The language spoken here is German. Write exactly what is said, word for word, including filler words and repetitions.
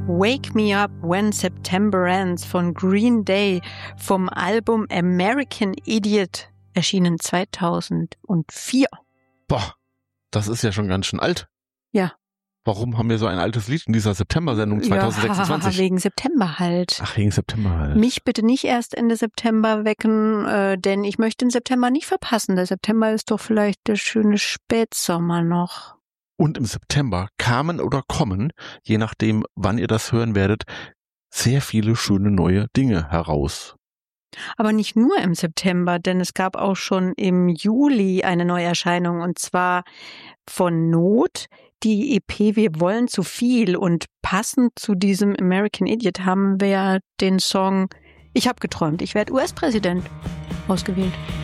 Wake Me Up When September Ends von Green Day vom Album American Idiot, erschienen zweitausendvier. Boah, das ist ja schon ganz schön alt. Ja. Warum haben wir so ein altes Lied in dieser September-Sendung zweitausendsechsundzwanzig? Ja, wegen September halt. Ach, wegen September halt. Mich bitte nicht erst Ende September wecken, äh, denn ich möchte den September nicht verpassen. Der September ist doch vielleicht der schöne Spätsommer noch. Und im September kamen oder kommen, je nachdem, wann ihr das hören werdet, sehr viele schöne neue Dinge heraus. Aber nicht nur im September, denn es gab auch schon im Juli eine Neuerscheinung, und zwar von Not, die E P Wir wollen zu viel. Und passend zu diesem American Idiot haben wir den Song Ich hab geträumt, ich werde U S-Präsident ausgewählt.